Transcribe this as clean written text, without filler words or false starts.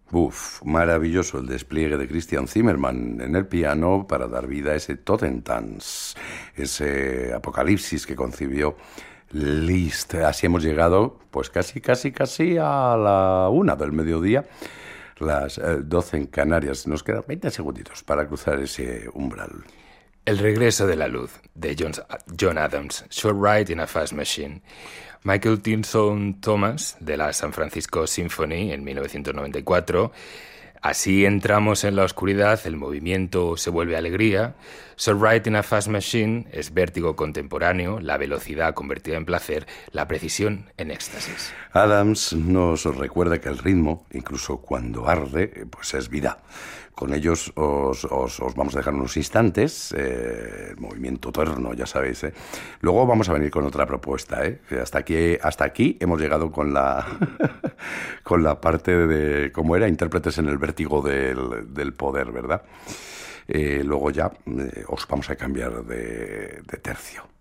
Uf, maravilloso el despliegue de Christian Zimmermann en el piano para dar vida a ese Totentanz, ese apocalipsis que concibió Liszt. Así hemos llegado, pues casi a la 1 del mediodía, las 12 en Canarias. Nos quedan 20 segunditos para cruzar ese umbral. El regreso de la luz, de John Adams, Short Ride in a Fast Machine. Michael Tilson Thomas, de la San Francisco Symphony, en 1994. Así entramos en la oscuridad, el movimiento se vuelve alegría. Short Ride in a Fast Machine es vértigo contemporáneo, la velocidad convertida en placer, la precisión en éxtasis. Adams nos recuerda que el ritmo, incluso cuando arde, pues es vida. Con ellos os vamos a dejar unos instantes, el movimiento eterno, ya sabéis. Luego vamos a venir con otra propuesta. Hasta aquí hemos llegado con la con la parte de, ¿cómo era? Intérpretes en el vértigo del poder, ¿verdad? Luego ya os vamos a cambiar de tercio.